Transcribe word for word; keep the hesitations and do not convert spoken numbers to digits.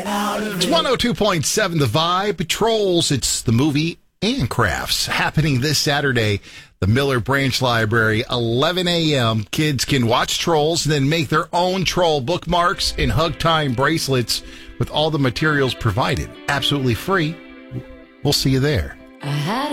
It's one oh two point seven The Vibe. Trolls, it's the movie and crafts happening this Saturday. The Miller Branch Library, eleven a.m. Kids can watch Trolls and then make their own troll bookmarks and hug time bracelets with all the materials provided. Absolutely free. We'll see you there. I had